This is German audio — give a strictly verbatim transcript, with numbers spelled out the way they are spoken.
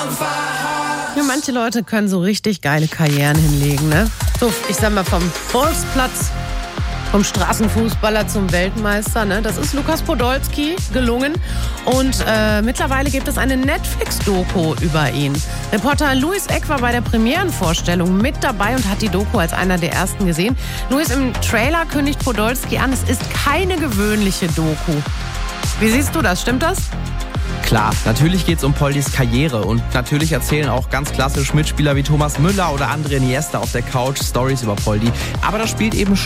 Ja, manche Leute können so richtig geile Karrieren hinlegen, ne? So, ich sag mal, vom Bolzplatz, vom Straßenfußballer zum Weltmeister, ne? Das ist Lukas Podolski gelungen. Und äh, mittlerweile gibt es eine Netflix-Doku über ihn. Reporter Luis Eck war bei der Premierenvorstellung mit dabei und hat die Doku als einer der ersten gesehen. Luis, im Trailer kündigt Podolski an, es ist keine gewöhnliche Doku. Wie siehst du das? Stimmt das? Klar, natürlich geht es um Poldis Karriere und natürlich erzählen auch ganz klassisch Mitspieler wie Thomas Müller oder André Iniesta auf der Couch Stories über Poldi. Aber da spielt eben